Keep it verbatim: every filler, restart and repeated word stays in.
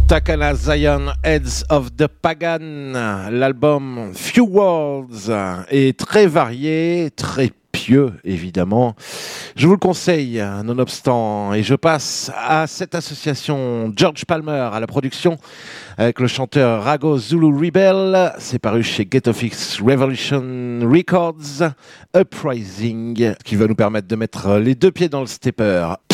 Takana Zion, Heads of the Pagan. L'album Few Worlds est très varié, très pieux évidemment. Je vous le conseille nonobstant, et je passe à cette association George Palmer à la production avec le chanteur Rago Zulu Rebel. C'est paru chez Ghetto Fix Revolution Records. Uprising, qui va nous permettre de mettre les deux pieds dans le stepper.